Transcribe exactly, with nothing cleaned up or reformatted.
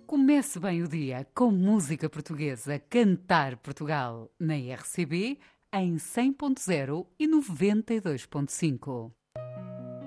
Comece bem o dia com música portuguesa, Cantar Portugal, na R C B, em cem ponto zero e noventa e dois ponto cinco.